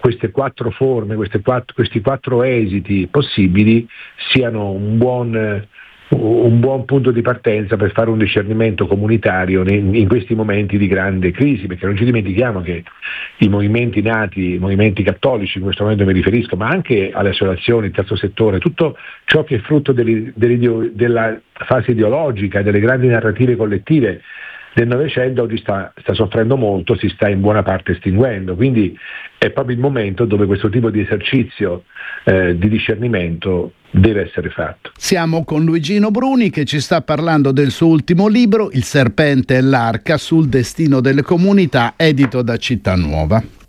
queste 4 forme, questi 4 esiti possibili siano un buon punto di partenza per fare un discernimento comunitario in questi momenti di grande crisi, perché non ci dimentichiamo che i movimenti nati, i movimenti cattolici, in questo momento mi riferisco, ma anche alle associazioni, il terzo settore, tutto ciò che è frutto della fase ideologica, delle grandi narrative collettive del Novecento, oggi sta soffrendo molto, si sta in buona parte estinguendo, quindi è proprio il momento dove questo tipo di esercizio di discernimento deve essere fatto. Siamo con Luigino Bruni che ci sta parlando del suo ultimo libro, Il serpente e l'arca, sul destino delle comunità, edito da Città Nuova.